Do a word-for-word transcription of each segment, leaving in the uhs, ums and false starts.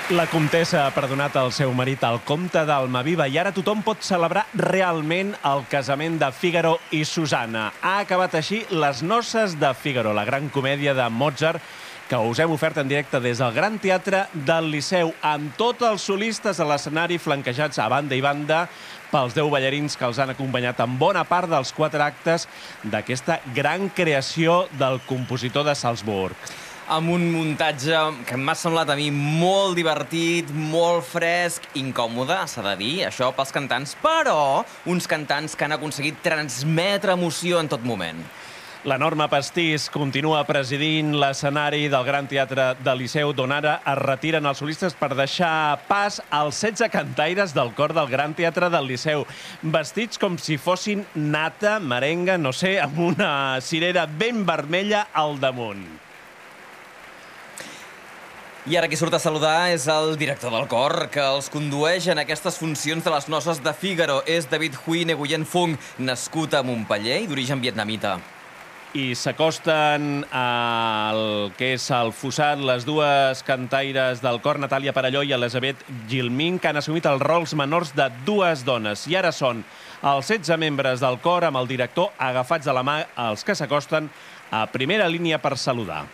La comtessa ha perdonat el seu marit, el comte d'Almaviva, i ara tothom pot celebrar realment el casament de Fígaro i Susanna. Ha acabat així Les noces de Fígaro, la gran comèdia de Mozart, que us hem ofert en directe des del Gran Teatre del Liceu, amb tots els solistes a l'escenari flanquejats a banda i banda pels deu ballarins que els han acompanyat en bona part dels quatre actes d'aquesta gran creació del compositor de Salzburg. Amb un muntatge que m'ha semblat a mi molt divertit, molt fresc, incòmode, s'ha de dir, això pels cantants, però uns cantants que han aconseguit transmetre emoció en tot moment. L'enorme pastís continua presidint l'escenari del Gran Teatre del Liceu, d'on ara es retiren els solistes per deixar pas als setze cantaires del cor del Gran Teatre del Liceu, vestits com si fossin nata, merenga, no sé, amb una cirera ben vermella al damunt. I ara qui surt a saludar és el director del cor, que els condueix en aquestes funcions de les noces de Fígaro. És David Huy Nguyen Phuong, nascut a Montpeller i d'origen vietnamita. I s'acosten al que és el fossat les dues cantaires del cor, Natàlia Parelló i Elisabeth Gilmin, que han assumit els rols menors de dues dones. I ara són els setze membres del cor amb el director agafats de la mà, els que s'acosten a primera línia per saludar.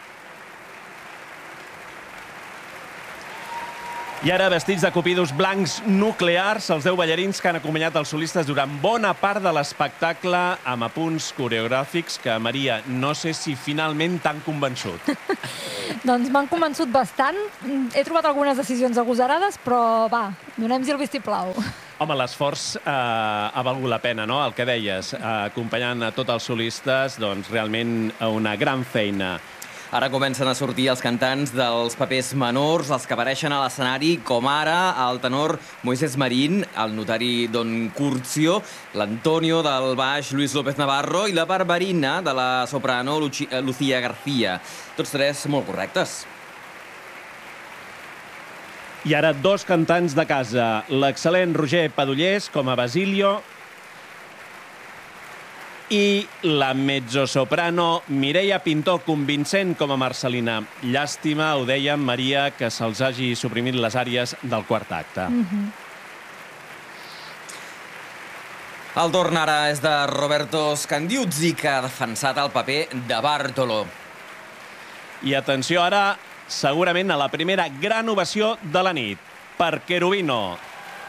I ara, vestits de cupidos blancs nuclears, els deu ballarins que han acompanyat els solistes durant bona part de l'espectacle amb apunts coreogràfics que, Maria, no sé si finalment t'han convençut. Doncs m'han convençut bastant. He trobat algunes decisions agosarades, però va, donem-hi el vistiplau. Home, l'esforç eh, ha valgut la pena, no? El que deies, eh, acompanyant a tots els solistes, doncs realment una gran feina. Ara comencen a sortir els cantants dels papers menors, els que apareixen a l'escenari, com ara el tenor Moisés Marín, el notari Don Curzio, l'Antonio del baix Luis López Navarro i la Barbarina de la soprano Lucía García. Tots tres molt correctes. I ara dos cantants de casa, l'excel·lent Roger Padullés com a Basilio i la mezzosoprano Mireia Pintor convincent com a Marcelina. Llàstima, ho dèiem, Maria, que se'ls hagi suprimit les àries del quart acte. Mm-hmm. El torn ara és de Roberto Scandiuzzi, que ha defensat el paper de Bartolo. I atenció ara, segurament a la primera gran ovació de la nit, per Cherubino.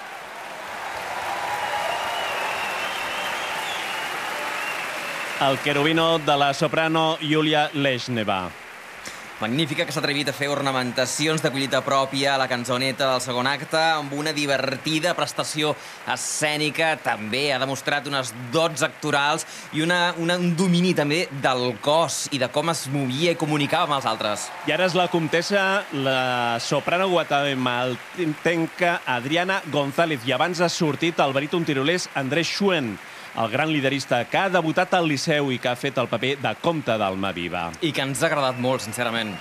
El Cherubino de la soprano Yulia Leshneva. Magnífica, que s'ha atrevit a fer ornamentacions de collita pròpia a la cançoneta del segon acte, amb una divertida prestació escènica. També ha demostrat unes dots actorals i una, una, un domini també del cos i de com es movia i comunicava amb els altres. I ara és la comtessa, la soprano guatemaltenca Adriana González. I abans ha sortit el baríton tirolès Andrés Schuen, el gran liderista que ha debutat al Liceu i que ha fet el paper de comte d'Almaviva. I que ens ha agradat molt, sincerament.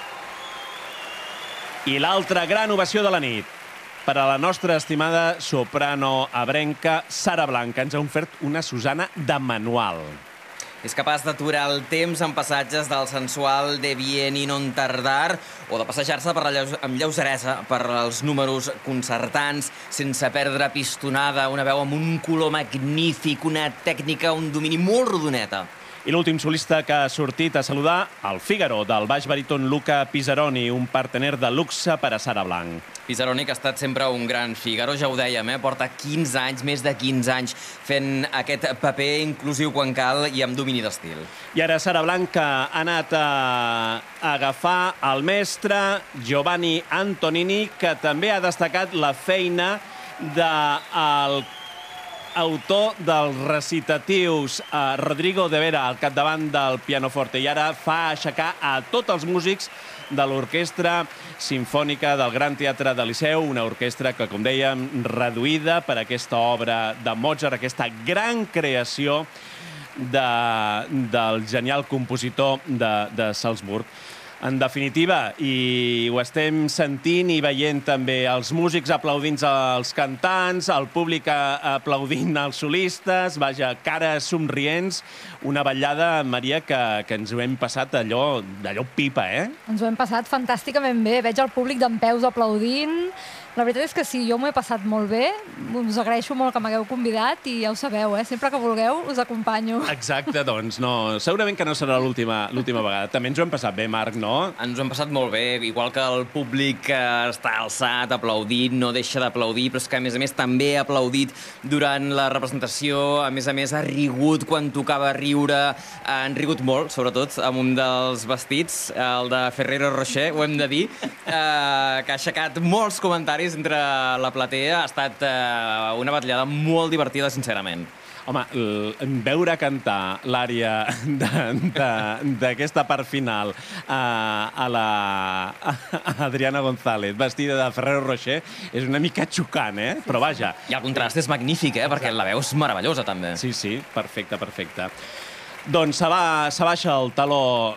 I l'altra gran ovació de la nit, per a la nostra estimada soprano abrenca Sara Blanc, que ens ha ofert una Susanna de manual. És capaç d'aturar el temps en passatges del sensual De bien i non tardar o de passejar-se per la lleus amb lleugeresa per als números concertants sense perdre pistonada, una veu amb un color magnífic, una tècnica, un domini molt rodoneta. I l'últim solista que ha sortit a saludar, el Fígaro, del baix baríton Luca Pisaroni, un partener de luxe per a Sara Blanc. Pisaroni, que ha estat sempre un gran Fígaro, ja ho dèiem, eh? Porta quinze anys, més de quinze anys, fent aquest paper inclusiu quan cal i amb domini d'estil. I ara Sara Blanc, que ha anat a agafar el mestre Giovanni Antonini, que també ha destacat la feina del autor dels recitatius, eh, Rodrigo de Vera, al capdavant del pianoforte, i ara fa aixecar a tots els músics de l'Orquestra Simfònica del Gran Teatre del Liceu, una orquestra que, com dèiem, reduïda per aquesta obra de Mozart, aquesta gran creació de, del genial compositor de, de Salzburg. En definitiva, i ho estem sentint i veient també els músics aplaudint els cantants, el públic aplaudint els solistes, vaja, cares somrients, una ballada, Maria, que, que ens ho hem passat allò, allò pipa, eh? Ens ho hem passat fantàsticament bé, veig el públic dempeus aplaudint. La veritat és que sí, jo m'ho he passat molt bé, us agraeixo molt que m'hagueu convidat i ja ho sabeu, eh? Sempre que vulgueu us acompanyo. Exacte, doncs no, segurament que no serà l'última vegada. També ens ho hem passat bé, Marc, no? Ens ho hem passat molt bé, igual que el públic està alçat, aplaudit, no deixa d'aplaudir, però és que a més a més també ha aplaudit durant la representació, a més a més ha rigut quan tocava riure, han rigut molt, sobretot, amb un dels vestits, el de Ferrero Rocher, ho hem de dir, eh, que ha aixecat molts comentaris entre la platea. Ha estat eh, una batllada molt divertida, sincerament. Home, veure cantar l'àrea d'aquesta part final a la Adriana González vestida de Ferrero Rocher és una mica xocant, eh? Però vaja. I el contrast és magnífic, eh? Perquè la veu és meravellosa, també. Sí, sí, perfecte, perfecte. Doncs s'abaixa el taló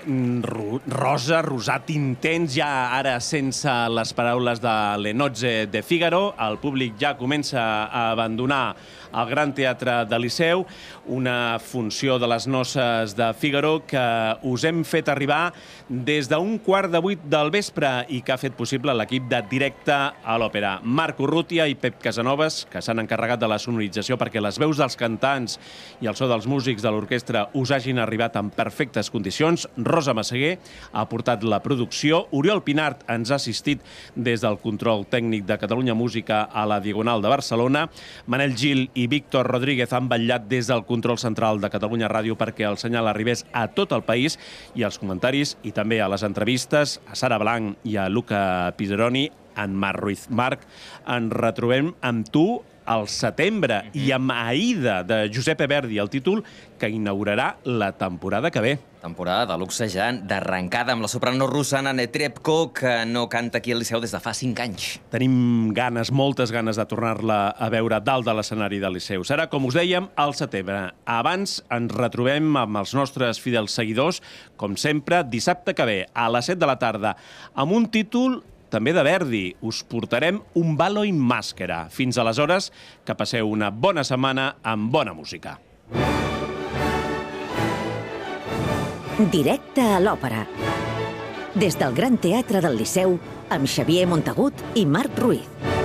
rosa, rosat intens, ja ara sense les paraules de Le Nozze de Figaro. El públic ja comença a abandonar el Gran Teatre del Liceu, una funció de les noces de Figaro que us hem fet arribar des d'un quart de vuit del vespre i que ha fet possible l'equip de Directe a l'Òpera. Marc Urrutia i Pep Casanovas, que s'han encarregat de la sonorització perquè les veus dels cantants i el so dels músics de l'orquestra us hagin arribat en perfectes condicions. Rosa Massaguer ha portat la producció. Oriol Pinart ens ha assistit des del control tècnic de Catalunya Música a la Diagonal de Barcelona. Manel Gil i Víctor Rodríguez han vetllat des del control central de Catalunya Ràdio perquè el senyal arribés a tot el país i els comentaris i també a les entrevistes a Sara Blanc i a Luca Piseroni, en Marc Ruiz. Marc, ens retrobem amb tu al setembre i amb Aida, de Giuseppe Verdi, el títol que inaugurarà la temporada que ve. Temporada de luxe ja d'arrencada amb la soprano russa Anna Netrebko, que no canta aquí al Liceu des de fa cinc anys. Tenim ganes, moltes ganes de tornar-la a veure dalt de l'escenari del Liceu. Serà, com us dèiem, al setembre. Abans ens retrobem amb els nostres fidels seguidors, com sempre, dissabte que ve, a les set de la tarda, amb un títol també de Verdi. Us portarem un ballo in màscara. Fins aleshores, que passeu una bona setmana amb bona música. Directe a l'Òpera. Des del Gran Teatre del Liceu, amb Xavier Montagut i Marc Ruiz.